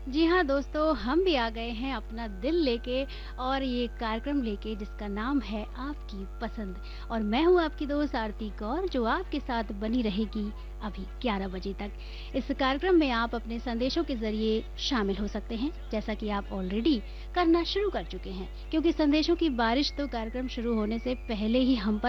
जी हाँ दोस्तों, हम भी आ गए हैं अपना दिल लेके और ये कार्यक्रम लेके जिसका नाम है आपकी पसंद। और मैं हूँ आपकी दोस्त आरती कौर जो आपके साथ बनी रहेगी अभी 11 बजे तक। इस कार्यक्रम में आप अपने संदेशों के ज़रिए शामिल हो सकते हैं, जैसा कि आप ऑलरेडी करना शुरू कर चुके हैं, क्योंकि संदेशों की बारिश तो कार्यक्रम शुरू होने से पहले ही हम पर